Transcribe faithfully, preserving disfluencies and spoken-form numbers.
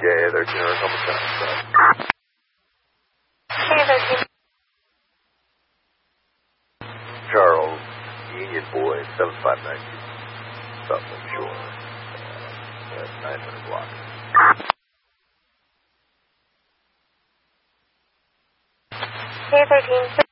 Yeah, they're here a couple times. So. Hey, thirteen. Charles, Union Boy, seven five nine two. South Lake Shore. Uh, that's nine hundred block. Hey, thirteen.